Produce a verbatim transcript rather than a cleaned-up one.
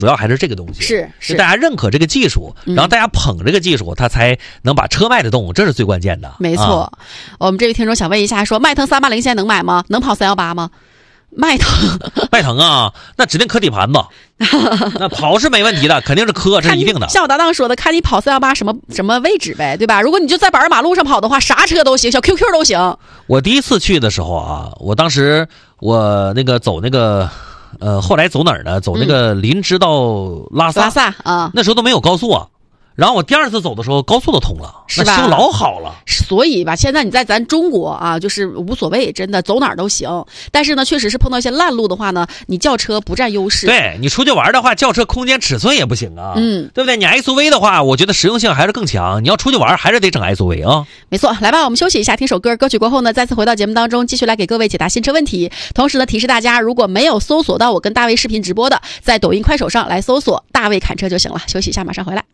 主要还是这个东西， 是是大家认可这个技术，然后大家捧这个技术，它才能把车卖得动，这是最关键的。 没错、 啊、 我们这位听众想问一下，说迈腾三八零现在能买吗？能跑三一八吗？迈腾迈腾啊，那指定磕底盘吧。那跑是没问题的，肯定是磕，这是一定的。 像我搭档说的，看你跑三一八什么什么位置呗，对吧？如果你就在板马路上跑的话，啥车都行，小 Q Q 都行。 我第一次去的时候啊，我当时我那个走那个呃，后来走哪儿呢？走那个林芝到拉萨， 拉萨啊， 那时候都没有高速啊。然后我第二次走的时候，高速都通了， 是吧？ 那修老好了。 所以吧，现在你在咱中国啊，就是无所谓，真的走哪儿都行。但是呢，确实是碰到一些烂路的话呢，你轿车不占优势。 对，你出去玩的话，轿车空间尺寸也不行啊， 嗯， 对不对？你 S U V 的话，我觉得实用性还是更强。你要出去玩，还是得整 S U V 啊。 没错，来吧，我们休息一下，听首歌。歌曲过后呢，再次回到节目当中，继续来给各位解答新车问题。同时呢，提示大家，如果没有搜索到我跟大卫视频直播的，在抖音、快手上来搜索大卫侃车就行了。休息一下，马上回来。